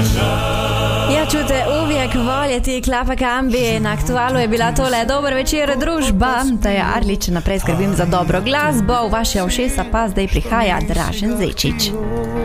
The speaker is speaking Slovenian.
Ja, čute, uvijek voljeti Klapa Kambi. Na Aktualu je bila tole Dober večer, družba. To je Arlič, naprej skrbim za dobro glasbo. V vaše ušesa pa zdaj prihaja Dražen Zečič.